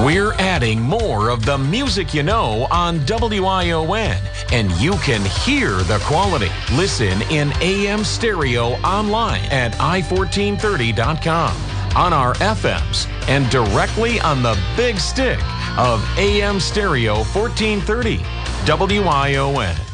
We're adding more of the music you know on WION, and you can hear the quality. Listen in AM stereo online at i1430.com, on our FMs, and directly on the big stick of AM stereo 1430. WION.